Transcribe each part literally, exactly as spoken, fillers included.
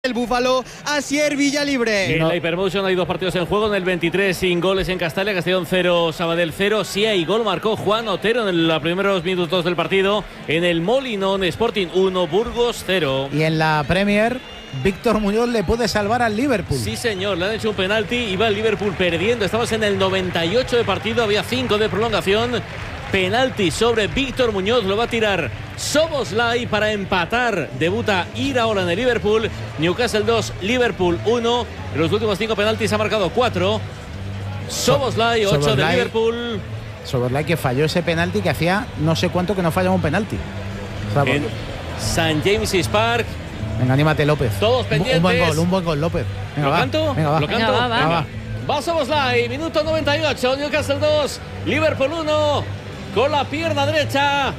El Búfalo, Asier Villalibre. En la Hypermotion hay dos partidos en juego. En el veintitrés sin goles en Castalia, Castellón cero, Sabadell cero. Sí hay gol, marcó Juan Otero en los primeros minutos del partido. En el Molinón, Sporting uno, Burgos cero. Y en la Premier, Víctor Muñoz le puede salvar al Liverpool. Sí, señor, le han hecho un penalti y va el Liverpool perdiendo. Estamos en el noventa y ocho de partido, había cinco de prolongación. Penalti sobre Víctor Muñoz, lo va a tirar Szoboszlai para empatar. Debuta Iraola en el Liverpool. Newcastle dos, Liverpool uno. En los últimos cinco penaltis ha marcado cuatro. Szoboszlai ocho de Liverpool. Szoboszlai que falló ese penalti que hacía no sé cuánto que no fallaba un penalti. O sea, en Saint James's Park. Venga, anímate, López. Todos pendientes. Un buen gol, un buen gol, López. Venga, ¿Lo va. canto? Venga, va. ¿Lo canto? Venga, va, va. Venga, va. Va Szoboszlai, minuto noventa y ocho. Newcastle dos, Liverpool uno. Con la pierna derecha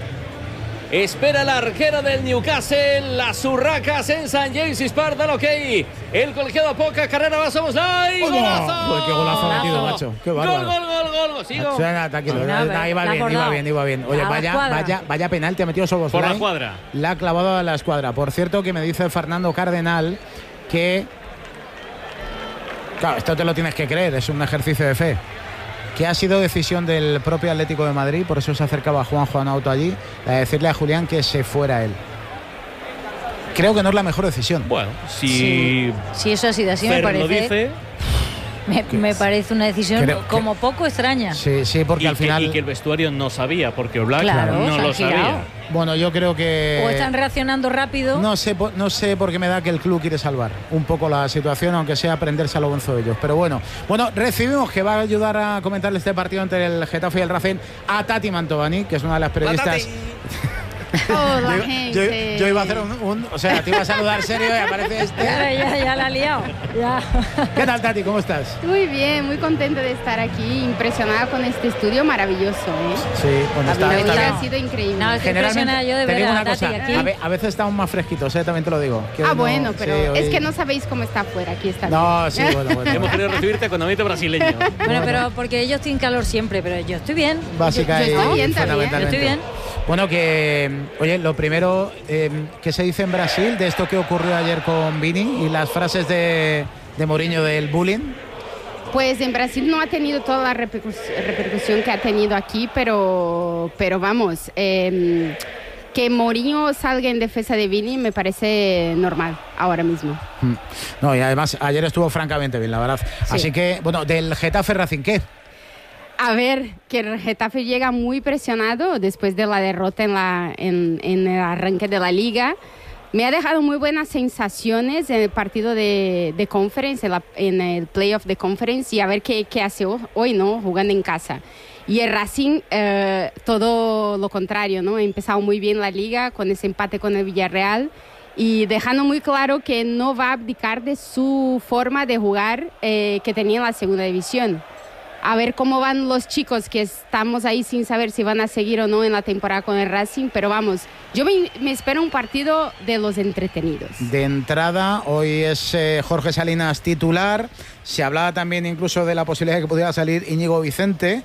espera el arquero del Newcastle. Las urracas en Saint James's Park dan ok. El colegiado poca carrera va Szoboszlai. ¡Oh! ¡Golazo! Uy, qué golazo ha metido, macho. Qué Gol, bárbaro. gol, gol, gol. Sigo. Venga, tranquilo. Sí, Ahí no, va la bien, iba acordado. bien, iba bien. Oye, A la vaya, escuadra. vaya, vaya penalti ha metido Szoboszlai. Por la cuadra. La ha clavado a la escuadra. Por cierto, que me dice Fernando Cardenal que... Claro, esto te lo tienes que creer, es un ejercicio de fe. Que ha sido decisión del propio Atlético de Madrid, por eso se acercaba Juan Juan Auto allí, a decirle a Julián que se fuera él. Creo que no es la mejor decisión. Bueno, si Sí, si eso ha sido así, me Fer lo parece, dice, me, me parece una decisión Creo que- como poco extraña. Sí, sí, porque y, al final... que, y que el vestuario no sabía, porque Oblak Claro, no se lo han girado. sabía. Bueno, yo creo que... O están reaccionando rápido. No sé, po- no sé por qué me da que el club quiere salvar un poco la situación, aunque sea prenderse a lo bonzo de ellos. Pero bueno, bueno, recibimos que va a ayudar a comentar este partido entre el Getafe y el Racing a Tati Mantovani, que es una de las periodistas. Hola, Yo, gente. yo- yo iba a hacer un, un- o sea, te iba a saludar serio y aparece este. Ya, ya, ya la ha liado. Ya. ¿Qué tal, Tati? ¿Cómo estás? Muy bien, muy contenta de estar aquí, impresionada con este estudio maravilloso, ¿eh? Sí, bueno, La está, vida está bien. ha sido increíble. No, estoy impresionada yo de te ver digo a una Tati cosa, aquí. a, ve- a veces estamos más fresquitos, ¿eh? También te lo digo. Que ah, hoy no- bueno, sí, pero hoy- es que no sabéis cómo está afuera, aquí está bien. No, sí, bueno, bueno. Hemos querido recibirte con ambiente brasileño. Bueno, pero porque ellos tienen calor siempre, pero yo estoy bien. Básica yo y estoy bien también. fundamentalmente. Yo estoy bien. Bueno, que, oye, lo primero, eh, ¿qué se dice en Brasil de esto que ocurrió ayer con Vini y las frases de, de Mourinho del bullying? Pues en Brasil no ha tenido toda la repercus- repercusión que ha tenido aquí, pero, pero vamos, eh, que Mourinho salga en defensa de Vini me parece normal ahora mismo. Mm. No, y además ayer estuvo francamente bien, la verdad. Sí. Así que, bueno, del Getafe Racing, ¿qué? A ver, que el Getafe llega muy presionado después de la derrota en, la, en, en el arranque de la liga. Me ha dejado muy buenas sensaciones en el partido de, de Conference, en, la- en el playoff de Conference, y a ver qué, qué hace ho- hoy, ¿no? Jugando en casa. Y el Racing, eh, todo lo contrario, ¿no? Ha empezado muy bien la liga con ese empate con el Villarreal y dejando muy claro que no va a abdicar de su forma de jugar eh, que tenía en la segunda división. A ver cómo van los chicos que estamos ahí sin saber si van a seguir o no en la temporada con el Racing, pero vamos, yo me, me espero un partido de los entretenidos. De entrada, hoy es eh, Jorge Salinas titular. Se hablaba también incluso de la posibilidad de que pudiera salir Íñigo Vicente.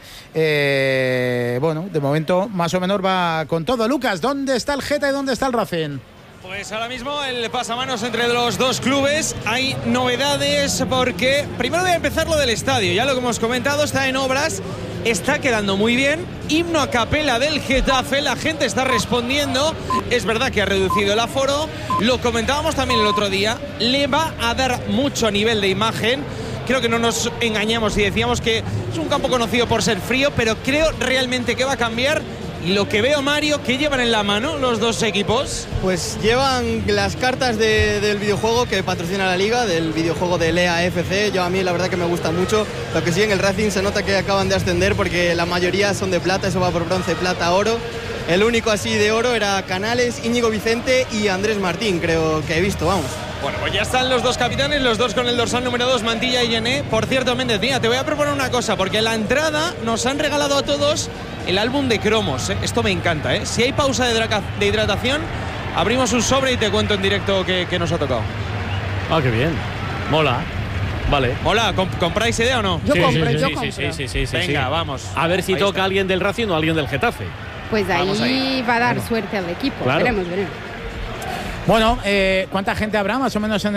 Eh, bueno, de momento más o menos va con todo. Lucas, ¿dónde está el Geta y dónde está el Racing? Pues ahora mismo el pasamanos entre los dos clubes. Hay novedades porque primero voy a empezar lo del estadio. Ya lo que hemos comentado, está en obras, está quedando muy bien. Himno a capela del Getafe, la gente está respondiendo. Es verdad que ha reducido el aforo, lo comentábamos también el otro día. Le va a dar mucho a nivel de imagen. Creo que no nos engañamos si decíamos que es un campo conocido por ser frío, pero creo realmente que va a cambiar. Y lo que veo, Mario, ¿qué llevan en la mano los dos equipos? Pues llevan las cartas de- del videojuego que patrocina la liga, del videojuego de L E A F C. Yo a mí la verdad que me gusta mucho. Lo que sí, en el Racing se nota que acaban de ascender porque la mayoría son de plata, eso va por bronce, plata, oro. El único así de oro era Canales, Íñigo Vicente y Andrés Martín, creo que he visto, vamos. Bueno, pues ya están los dos capitanes, los dos con el dorsal número dos, Mantilla y Yené. Por cierto, Méndez, mira, te voy a proponer una cosa, porque en la entrada nos han regalado a todos el álbum de cromos, ¿eh? Esto me encanta, ¿eh? Si hay pausa de, hidraca- de hidratación, abrimos un sobre y te cuento en directo qué, qué nos ha tocado. Ah, qué bien. Mola. Vale. Hola, ¿comp- ¿compráis idea o no? Yo Sí, compro, sí, yo sí, compro. sí, sí, sí, sí, Venga, sí. vamos. A ver si Ahí toca está. alguien del Racing o alguien del Getafe. Pues Vamos ahí, ahí. va a dar suerte al equipo. Claro. Veremos, veremos. Bueno, eh, ¿cuánta gente habrá más o menos en